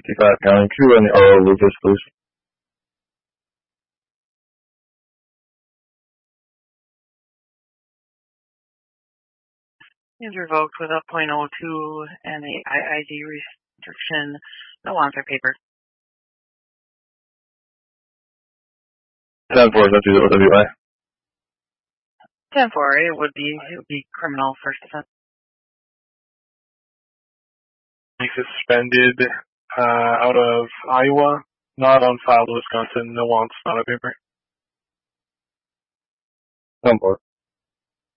55 County 2 and the RO Lucas, please. Is revoked with a .02 and a IID restriction. No answer paper. 10-4, is that the OWI? 10-4, it would be criminal first offense. He's suspended out of Iowa, not on file to Wisconsin, no wants, not a paper. 10-4.